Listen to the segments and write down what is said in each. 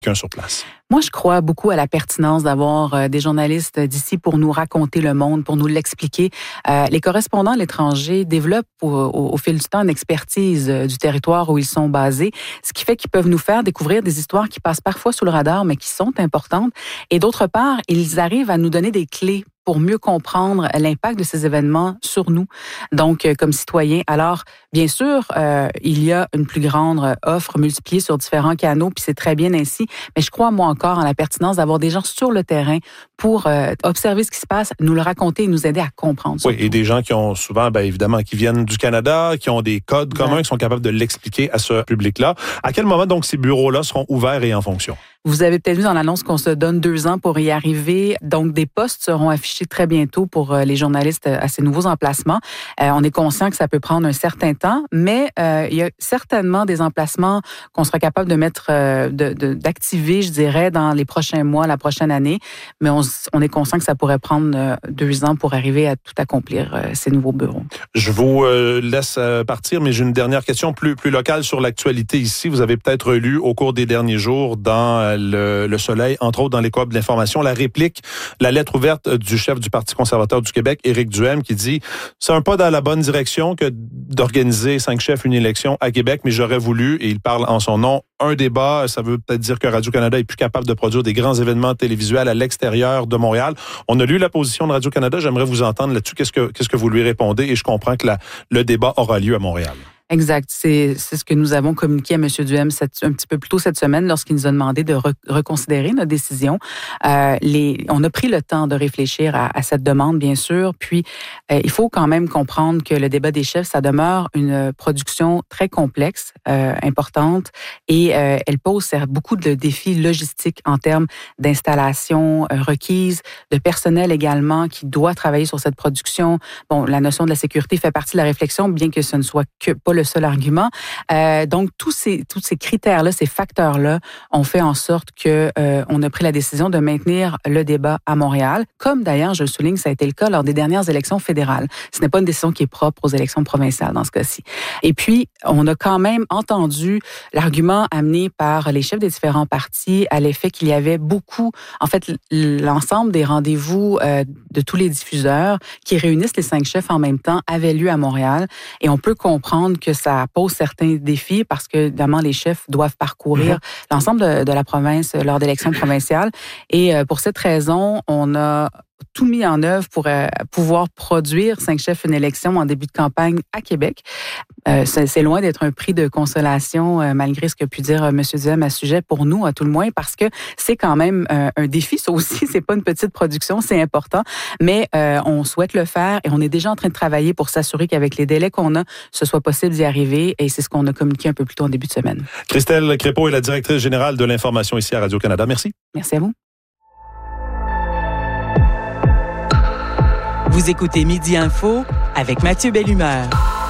quelqu'un sur place? Moi, je crois beaucoup à la pertinence d'avoir des journalistes d'ici pour nous raconter le monde, pour nous l'expliquer. Les correspondants à l'étranger développent au fil du temps une expertise du territoire où ils sont basés, ce qui fait qu'ils peuvent nous faire découvrir des histoires qui passent parfois sous le radar, mais qui sont importantes. Et d'autre part, ils arrivent à nous donner des clés pour mieux comprendre l'impact de ces événements sur nous, donc comme citoyens. Alors, bien sûr, il y a une plus grande offre multipliée sur différents canaux, puis c'est très bien ainsi, mais je crois, moi encore, en la pertinence d'avoir des gens sur le terrain pour observer ce qui se passe, nous le raconter et nous aider à comprendre. Oui, et des gens qui ont souvent, évidemment, qui viennent du Canada, qui ont des codes communs, qui sont capables de l'expliquer à ce public-là. À quel moment, donc, ces bureaux-là seront ouverts et en fonction? Vous avez peut-être vu dans l'annonce qu'on se donne 2 ans pour y arriver. Donc, des postes seront affichés très bientôt pour les journalistes à ces nouveaux emplacements. On est conscient que ça peut prendre un certain temps, mais il y a certainement des emplacements qu'on sera capable de mettre, d'activer, je dirais, dans les prochains mois, la prochaine année. Mais on est conscient que ça pourrait prendre 2 ans pour arriver à tout accomplir ces nouveaux bureaux. Je vous laisse partir, mais j'ai une dernière question plus locale sur l'actualité ici. Vous avez peut-être lu au cours des derniers jours dans le Soleil, entre autres dans les coop de l'information, la lettre ouverte du chef du Parti conservateur du Québec, Éric Duhaime, qui dit « C'est un pas dans la bonne direction que d'organiser 5 chefs une élection à Québec, mais j'aurais voulu, et il parle en son nom, un débat. Ça veut peut-être dire que Radio-Canada est plus capable de produire des grands événements télévisuels à l'extérieur de Montréal. » On a lu la position de Radio-Canada. J'aimerais vous entendre là-dessus. Qu'est-ce que vous lui répondez? Et je comprends que le débat aura lieu à Montréal. Exact. C'est ce que nous avons communiqué à M. Duhaime un petit peu plus tôt cette semaine lorsqu'il nous a demandé de reconsidérer notre décision. On a pris le temps de réfléchir à cette demande, bien sûr. Puis, il faut quand même comprendre que le débat des chefs, ça demeure une production très complexe, importante, et elle pose beaucoup de défis logistiques en termes d'installation requise, de personnel également qui doit travailler sur cette production. Bon, la notion de la sécurité fait partie de la réflexion, bien que ce ne soit pas le seul argument. Donc, tous ces critères-là, ces facteurs-là ont fait en sorte que on a pris la décision de maintenir le débat à Montréal, comme d'ailleurs, je le souligne, ça a été le cas lors des dernières élections fédérales. Ce n'est pas une décision qui est propre aux élections provinciales dans ce cas-ci. Et puis, on a quand même entendu l'argument amené par les chefs des différents partis à l'effet qu'il y avait beaucoup, en fait, l'ensemble des rendez-vous de tous les diffuseurs qui réunissent les 5 chefs en même temps avaient lieu à Montréal. Et on peut comprendre que ça pose certains défis parce que, évidemment, les chefs doivent parcourir l'ensemble de la province lors d'élections provinciales. Et pour cette raison, on a tout mis en œuvre pour pouvoir produire 5 chefs une élection en début de campagne à Québec. C'est loin d'être un prix de consolation, malgré ce que pu dire M. Duhaime à ce sujet, pour nous, à tout le moins, parce que c'est quand même un défi. Ça aussi, c'est pas une petite production, c'est important, mais on souhaite le faire et on est déjà en train de travailler pour s'assurer qu'avec les délais qu'on a, ce soit possible d'y arriver, et c'est ce qu'on a communiqué un peu plus tôt en début de semaine. Christelle Crépeau est la directrice générale de l'information ici à Radio-Canada. Merci. Merci à vous. Vous écoutez Midi Info avec Mathieu Bellumeur.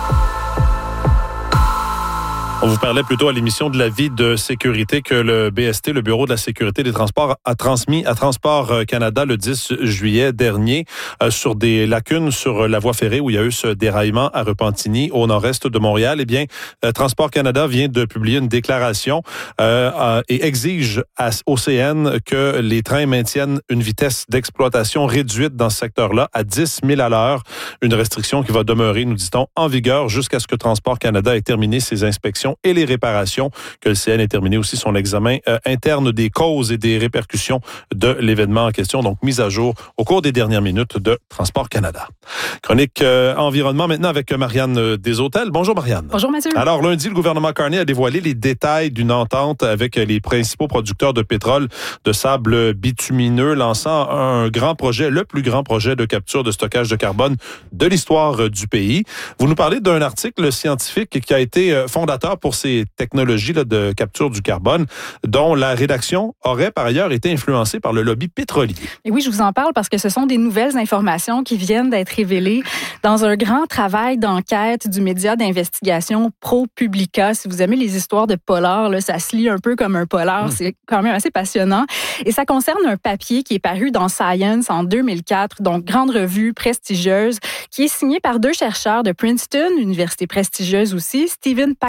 On vous parlait plutôt à l'émission de l'avis de sécurité que le BST, le Bureau de la sécurité des transports, a transmis à Transport Canada le 10 juillet dernier sur des lacunes sur la voie ferrée où il y a eu ce déraillement à Repentigny, au nord-est de Montréal. Eh bien, Transport Canada vient de publier une déclaration et exige au CN que les trains maintiennent une vitesse d'exploitation réduite dans ce secteur-là à 10 000 à l'heure. Une restriction qui va demeurer, nous dit-on, en vigueur jusqu'à ce que Transport Canada ait terminé ses inspections et les réparations, que le CN ait terminé aussi son examen interne des causes et des répercussions de l'événement en question, donc mise à jour au cours des dernières minutes de Transport Canada. Chronique environnement maintenant avec Marianne Deshôtels. Bonjour Marianne. Bonjour Mathieu. Alors lundi, le gouvernement Carney a dévoilé les détails d'une entente avec les principaux producteurs de pétrole, de sable bitumineux, lançant un grand projet, le plus grand projet de capture de stockage de carbone de l'histoire du pays. Vous nous parlez d'un article scientifique qui a été fondateur pour ces technologies là, de capture du carbone, dont la rédaction aurait par ailleurs été influencée par le lobby pétrolier. Et oui, je vous en parle parce que ce sont des nouvelles informations qui viennent d'être révélées dans un grand travail d'enquête du média d'investigation ProPublica. Si vous aimez les histoires de polar, là, ça se lit un peu comme un polar. C'est quand même assez passionnant. Et ça concerne un papier qui est paru dans Science en 2004, donc grande revue prestigieuse, qui est signé par 2 chercheurs de Princeton, université prestigieuse aussi, Stephen Pacala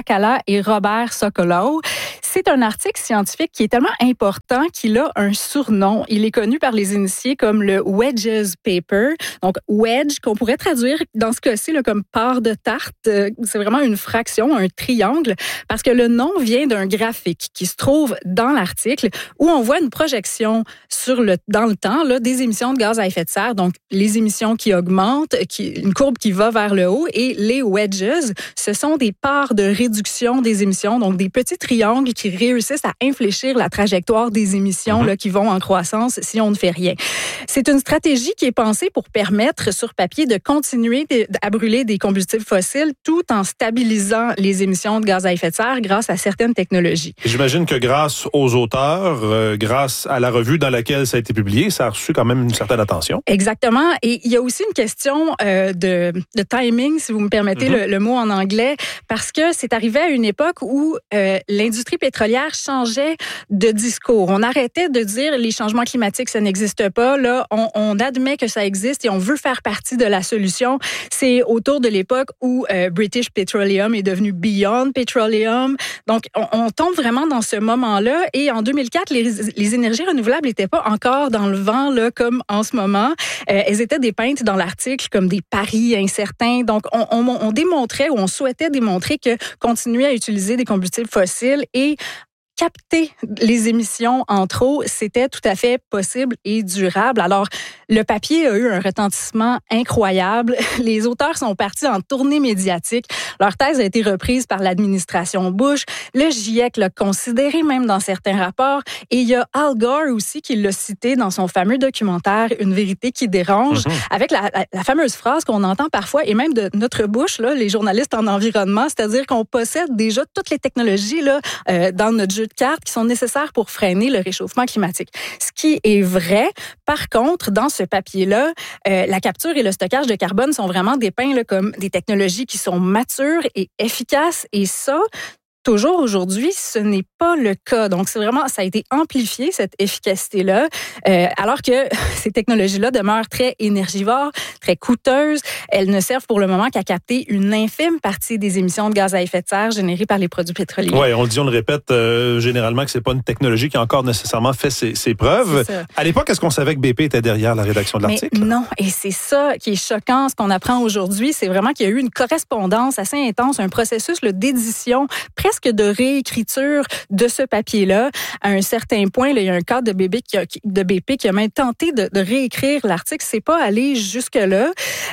et Robert Sokolow. C'est un article scientifique qui est tellement important qu'il a un surnom. Il est connu par les initiés comme le Wedges Paper. Donc, wedge, qu'on pourrait traduire dans ce cas-ci là, comme part de tarte. C'est vraiment une fraction, un triangle, parce que le nom vient d'un graphique qui se trouve dans l'article où on voit une projection dans le temps là, des émissions de gaz à effet de serre. Donc, les émissions qui augmentent, une courbe qui va vers le haut, et les wedges, ce sont des parts de réduction des émissions, donc des petits triangles qui réussissent à infléchir la trajectoire des émissions là, qui vont en croissance si on ne fait rien. C'est une stratégie qui est pensée pour permettre sur papier de continuer à brûler des combustibles fossiles tout en stabilisant les émissions de gaz à effet de serre grâce à certaines technologies. J'imagine que grâce aux auteurs, grâce à la revue dans laquelle ça a été publié, ça a reçu quand même une certaine attention. Exactement. Et il y a aussi une question de timing, si vous me permettez le mot en anglais, parce que c'est arrivé à une époque où l'industrie pétrolière changeait de discours. On arrêtait de dire les changements climatiques, ça n'existe pas. Là, on admet que ça existe et on veut faire partie de la solution. C'est autour de l'époque où British Petroleum est devenu Beyond Petroleum. Donc, on tombe vraiment dans ce moment-là. Et en 2004, les énergies renouvelables n'étaient pas encore dans le vent là, comme en ce moment. Elles étaient dépeintes dans l'article comme des paris incertains. Donc, on démontrait ou on souhaitait démontrer que continuer à utiliser des combustibles fossiles et capter les émissions en trop, c'était tout à fait possible et durable. Alors, le papier a eu un retentissement incroyable. Les auteurs sont partis en tournée médiatique. Leur thèse a été reprise par l'administration Bush. Le GIEC l'a considéré même dans certains rapports. Et il y a Al Gore aussi qui l'a cité dans son fameux documentaire « Une vérité qui dérange », avec la fameuse phrase qu'on entend parfois, et même de notre bouche, là, les journalistes en environnement, c'est-à-dire qu'on possède déjà toutes les technologies là, dans notre jeu de cartes qui sont nécessaires pour freiner le réchauffement climatique. Ce qui est vrai, par contre, dans ce papier-là, la capture et le stockage de carbone sont vraiment dépeints là, comme des technologies qui sont matures et efficaces. Et ça, toujours aujourd'hui, ce n'est pas le cas. Donc, ça a été amplifié, cette efficacité-là, alors que ces technologies-là demeurent très énergivores, très coûteuses. Elles ne servent pour le moment qu'à capter une infime partie des émissions de gaz à effet de serre générées par les produits pétroliers. Oui, on le dit, on le répète, généralement que c'est pas une technologie qui a encore nécessairement fait ses preuves. À l'époque, est-ce qu'on savait que BP était derrière la rédaction de l'article? Mais non, et c'est ça qui est choquant. Ce qu'on apprend aujourd'hui, c'est vraiment qu'il y a eu une correspondance assez intense, un processus d'édition presque de réécriture de ce papier-là. À un certain point, là, il y a un cadre de BP qui a même tenté de réécrire l'article. C'est pas allé jusque-là,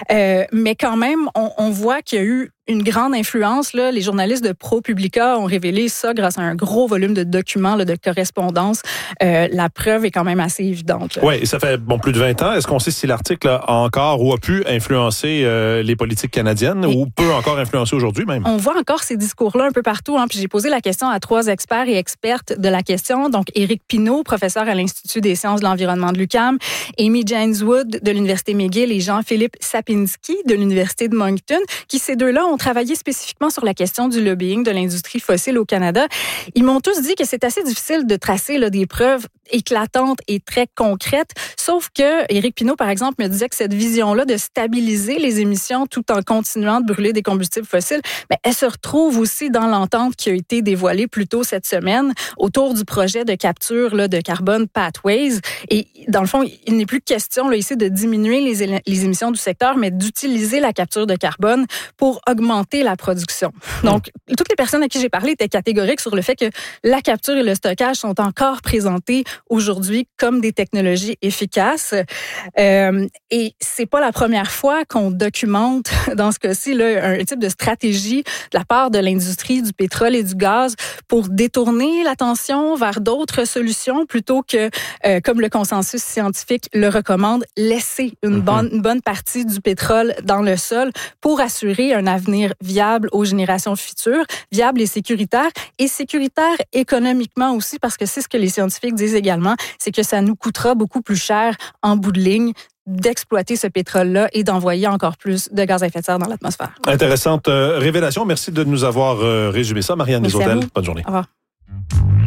mais quand même, on voit qu'il y a eu une grande influence. Là. Les journalistes de ProPublica ont révélé ça grâce à un gros volume de documents, là, de correspondance. La preuve est quand même assez évidente. Oui, ça fait plus de 20 ans. Est-ce qu'on sait si l'article a encore ou a pu influencer les politiques canadiennes ou peut encore influencer aujourd'hui même? On voit encore ces discours-là un peu partout. Hein. Puis j'ai posé la question à 3 experts et expertes de la question. Donc, Éric Pinault, professeur à l'Institut des sciences de l'environnement de l'UQAM, Amy Jaineswood de l'Université McGill et Jean-Philippe Sapinski de l'Université de Moncton, qui ces deux-là ont travaillé spécifiquement sur la question du lobbying de l'industrie fossile au Canada. Ils m'ont tous dit que c'est assez difficile de tracer là, des preuves éclatantes et très concrètes, sauf que Éric Pinault, par exemple, me disait que cette vision-là de stabiliser les émissions tout en continuant de brûler des combustibles fossiles, elle se retrouve aussi dans l'entente qui a été dévoilée plus tôt cette semaine autour du projet de capture là, de carbone Pathways. Et dans le fond, il n'est plus question là, ici de diminuer les émissions du secteur, mais d'utiliser la capture de carbone pour augmenter la production. Donc, toutes les personnes à qui j'ai parlé étaient catégoriques sur le fait que la capture et le stockage sont encore présentés aujourd'hui comme des technologies efficaces. Et c'est pas la première fois qu'on documente, dans ce cas-ci, là, un type de stratégie de la part de l'industrie du pétrole et du gaz pour détourner l'attention vers d'autres solutions plutôt que, comme le consensus scientifique le recommande, laisser une bonne partie du pétrole dans le sol pour assurer un avenir viable aux générations futures, viable et sécuritaire économiquement aussi, parce que c'est ce que les scientifiques disent également, c'est que ça nous coûtera beaucoup plus cher en bout de ligne d'exploiter ce pétrole-là et d'envoyer encore plus de gaz à effet de serre dans l'atmosphère. Intéressante révélation. Merci de nous avoir résumé ça. Marianne Desautels, bonne journée. Au revoir.